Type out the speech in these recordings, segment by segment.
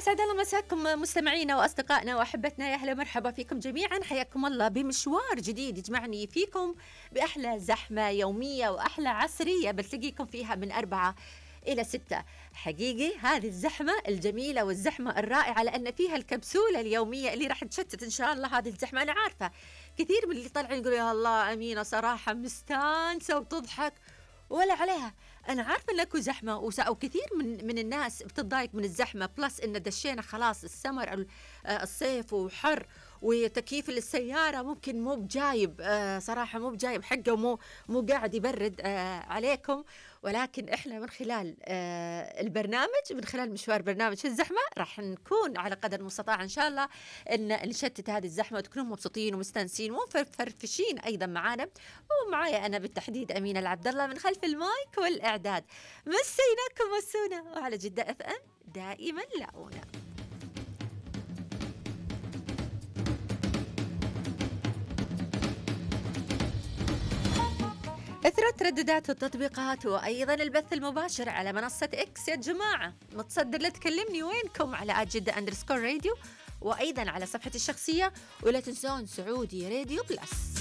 أسعد الله مساكم مستمعينا وأصدقائنا وأحبتنا، يا أهلا مرحبا فيكم جميعا، حياكم الله بمشوار جديد يجمعني فيكم بأحلى زحمة يومية وأحلى عصرية بتلاقيكم فيها من 4 إلى 6. حقيقي هذه الزحمة الجميلة والزحمة الرائعة لأن فيها الكبسولة اليومية اللي راح تشتت إن شاء الله. هذه الزحمة أنا عارفة كثير من اللي طالعين يقولوا يا الله أمينة صراحة مستانسة وتضحك ولا عليها. أنا عارفة إنكم زحمة وكثير من الناس بتضايق من الزحمة، بلس إن دشينا خلاص السمر الصيف وحر وتكييف السيارة ممكن مو بجايب صراحة مو بجايب حقه ومو قاعد يبرد عليكم، ولكن إحنا من خلال البرنامج، من خلال مشوار برنامج الزحمة راح نكون على قدر المستطاع إن شاء الله إن نشتت هذه الزحمة وتكونوا مبسوطين ومستانسين ومفرفشين أيضا معانا. ومعايا أنا بالتحديد أمينة العبد الله من خلف المايك والإعداد. مسيناكم وسونا وعلى جدة اف ام دائما لاؤونا. اثر الترددات والتطبيقات وايضا البث المباشر على منصة اكس. يا جماعة متصدر لا تكلمني وينكم على @جدة_راديو، وايضا على صفحتي الشخصية، ولا تنسون سعودي راديو بلس.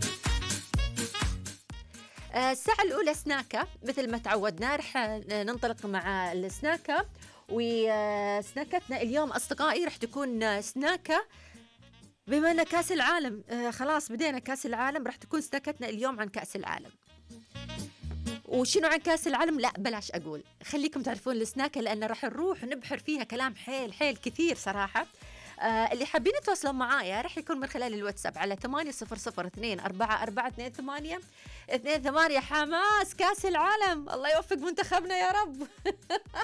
الساعة الأولى سناكة مثل ما تعودنا، رح ننطلق مع السناكة، وسناكتنا اليوم أصدقائي رح تكون سناكة بما أن كأس العالم خلاص بدينا كأس العالم، رح تكون سناكتنا اليوم عن كأس العالم. وشنو عن كأس العالم؟ لا بلاش أقول، خليكم تعرفون السناكة لأن رح نروح نبحر فيها كلام حيل كثير صراحة. اللي حابين يتواصلون معايا رح يكون من خلال الواتساب على 8002442828. حماس كاس العالم، الله يوفق منتخبنا يا رب.